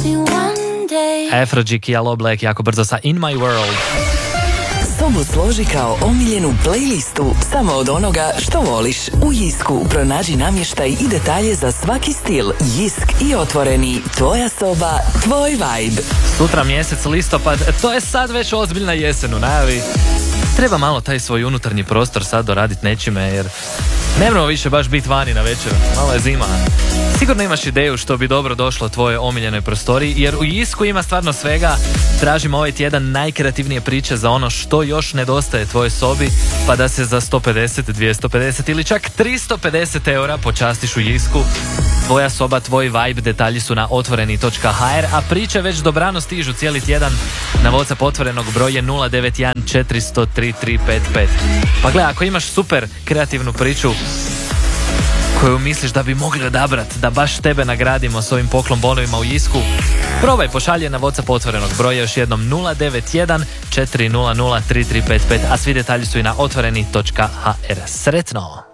Afrojack i Aloe Black jako brzo sa In My World. Sobu složi kao omiljenu playlistu samo od onoga što voliš. U Jisku pronađi namještaj i detalje za svaki stil. Jisk i Otvoreni. Tvoja soba, tvoj vibe. Sutra mjesec listopad, to je sad već ozbiljna jesen u najavi. Treba malo taj svoj unutarnji prostor sad doraditi nečime, jer ne moramo više baš biti vani na večer, malo je zima. Sigurno imaš ideju što bi dobro došlo tvojoj omiljenoj prostoriji, jer u Jisku ima stvarno svega. Tražimo ovaj tjedan najkreativnije priče za ono što još nedostaje tvojoj sobi, pa da se za 150, 250 ili čak 350 eura počastiš u Jisku. Tvoja soba, tvoj vibe, detalji su na otvoreni.hr, a priče već dobrano stižu cijeli tjedan na WhatsApp Otvorenog broj je 091 400 3355. Pa gle, ako imaš super kreativnu priču koju misliš da bi mogli odabrati, da baš tebe nagradimo s ovim poklon bonovima u Jisku, probaj, pošalje na WhatsApp Otvorenog broja još jednom 091 400 3355, a svi detalji su i na otvoreni.hr. Sretno!